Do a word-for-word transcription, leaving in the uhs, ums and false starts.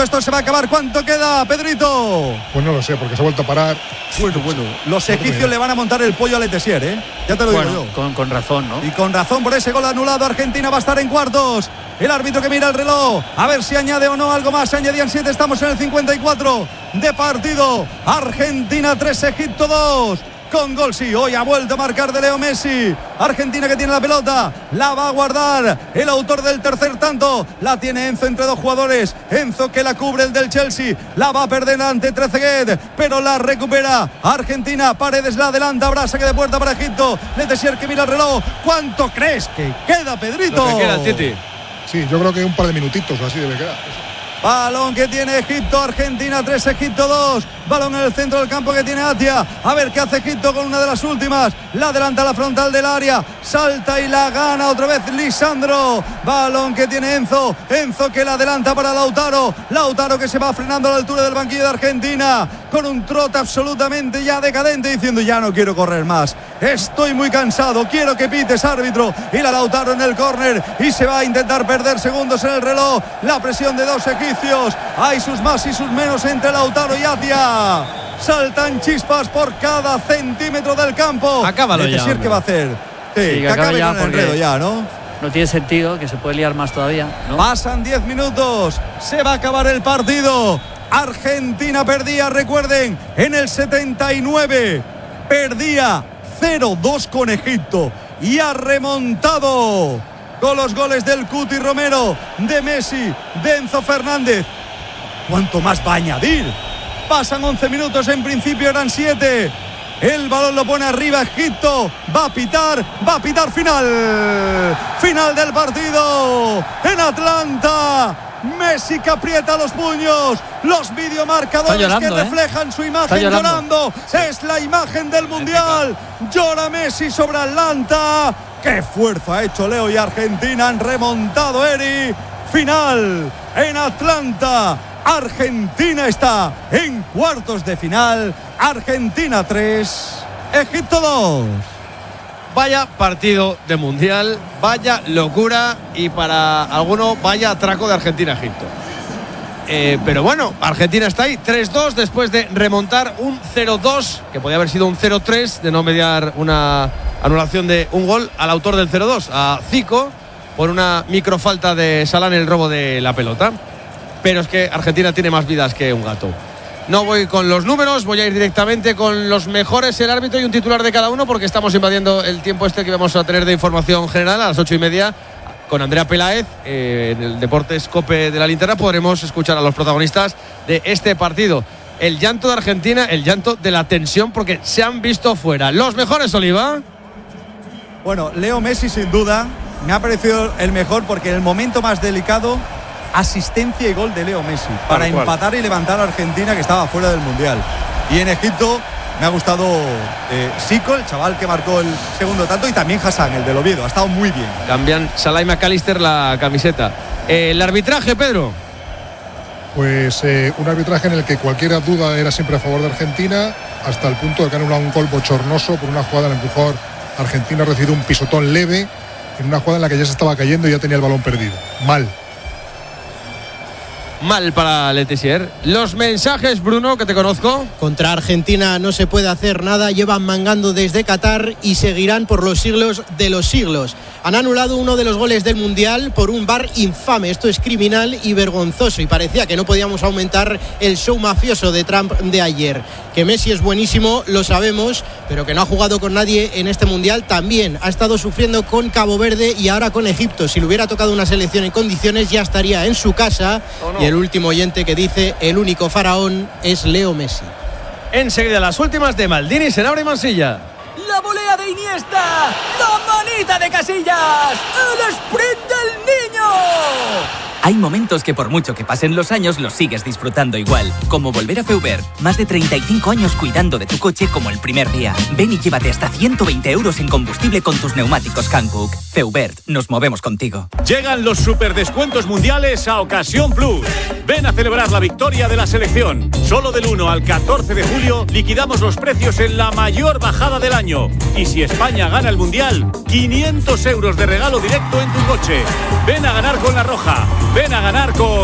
esto se va a acabar. ¿Cuánto queda, Pedrito? Pues no lo sé, porque se ha vuelto a parar. Bueno, bueno. Los egipcios le van a montar el pollo a Letessier, ¿eh? Ya te lo bueno, digo yo. Con, con razón, ¿no? Y con razón por ese gol anulado. Argentina va a estar en cuartos. El árbitro que mira el reloj. A ver si añade o no algo más. Se añadían siete. Estamos en el cincuenta y cuatro de partido. Argentina tres, Egipto dos. Con gol, sí, hoy ha vuelto a marcar de Leo Messi. Argentina que tiene la pelota, la va a guardar el autor del tercer tanto. La tiene Enzo entre dos jugadores. Enzo que la cubre el del Chelsea. La va a perder ante Trezeguet, pero la recupera Argentina. Paredes la adelanta, habrá saque de puerta para Egipto. Letessier que mira el reloj. ¿Cuánto crees que queda, Pedrito? Lo que queda, Titi. Sí, yo creo que un par de minutitos o así debe quedar. Balón que tiene Egipto, Argentina tres, Egipto dos. Balón en el centro del campo que tiene Atia. A ver qué hace Egipto con una de las últimas. La adelanta a la frontal del área. Salta y la gana otra vez Lisandro. Balón que tiene Enzo. Enzo que la adelanta para Lautaro. Lautaro que se va frenando a la altura del banquillo de Argentina. Con un trote absolutamente ya decadente, diciendo ya no quiero correr más. Estoy muy cansado. Quiero que pites, árbitro. Y la Lautaro en el córner. Y se va a intentar perder segundos en el reloj. La presión de dos egipcios. Hay sus más y sus menos entre Lautaro y Atia. Saltan chispas por cada centímetro del campo. Acábalo ya. ¿Qué va a hacer? Sí, sí, que, que acabe ya con el enredo ya, ¿no? No tiene sentido, que se puede liar más todavía, ¿no? Pasan diez minutos. Se va a acabar el partido. Argentina perdía, recuerden, en el setenta y nueve. Perdía cero dos con Egipto. Y ha remontado con los goles del Cuti Romero, de Messi, de Enzo Fernández. ¿Cuánto más va a añadir? Pasan once minutos, en principio eran siete. El balón lo pone arriba Egipto. Va a pitar, va a pitar final. Final del partido en Atlanta. Messi que aprieta los puños. Los videomarcadores llorando, que reflejan ¿eh? su imagen llorando. llorando. Sí. Es la imagen del Mundial. Llora Messi sobre Atlanta. ¡Qué fuerza ha hecho Leo y Argentina! Han remontado, Eri. Final en Atlanta. Argentina está en cuartos de final. Argentina tres, Egipto dos. Vaya partido de Mundial, vaya locura y para alguno vaya atraco de Argentina-Egipto. Eh, pero bueno, Argentina está ahí, tres dos después de remontar un cero dos, que podía haber sido un cero tres, de no mediar una anulación de un gol al autor del cero dos, a Zico, por una microfalta de Salah en el robo de la pelota. Pero es que Argentina tiene más vidas que un gato. No voy con los números, voy a ir directamente con los mejores, el árbitro y un titular de cada uno, porque estamos invadiendo el tiempo este que vamos a tener de información general a las ocho y media. Con Andrea Peláez, eh, en el Deportes Cope de la Linterna, podremos escuchar a los protagonistas de este partido. El llanto de Argentina, el llanto de la tensión, porque se han visto fuera. Los mejores, Oliva. Bueno, Leo Messi sin duda me ha parecido el mejor, porque en el momento más delicado, asistencia y gol de Leo Messi para empatar y levantar a Argentina, que estaba fuera del Mundial. Y en Egipto me ha gustado eh, Zico, el chaval que marcó el segundo tanto, y también Hassan, el del Oviedo. Ha estado muy bien. Cambian Salah y McAllister la camiseta. Eh, el arbitraje, Pedro. Pues eh, un arbitraje en el que cualquier duda era siempre a favor de Argentina, hasta el punto de que han anulado un gol bochornoso por una jugada en la que mejor Argentina ha recibido un pisotón leve en una jugada en la que ya se estaba cayendo y ya tenía el balón perdido. Mal. Mal para Letessier. Los mensajes, Bruno, que te conozco. Contra Argentina no se puede hacer nada. Llevan mangando desde Qatar y seguirán por los siglos de los siglos. Han anulado uno de los goles del Mundial por un V A R infame. Esto es criminal y vergonzoso. Y parecía que no podíamos aumentar el show mafioso de Trump de ayer. Que Messi es buenísimo, lo sabemos, pero que no ha jugado con nadie en este Mundial también. Ha estado sufriendo con Cabo Verde y ahora con Egipto. Si le hubiera tocado una selección en condiciones, ya estaría en su casa. Oh, no. Y el último oyente que dice: el único faraón es Leo Messi. Enseguida las últimas de Maldini, Senabre y Mansilla. La volea de Iniesta, la manita de Casillas, el sprint del niño. Hay momentos que por mucho que pasen los años los sigues disfrutando igual, como volver a Feubert. Más de treinta y cinco años cuidando de tu coche como el primer día. Ven y llévate hasta ciento veinte euros en combustible con tus neumáticos Hankook. Feubert, nos movemos contigo. Llegan los superdescuentos mundiales a Ocasión Plus. Ven a celebrar la victoria de la selección. Solo del uno al catorce de julio liquidamos los precios en la mayor bajada del año. Y si España gana el mundial, quinientos euros de regalo directo en tu coche. Ven a ganar con La Roja. Ven a ganar con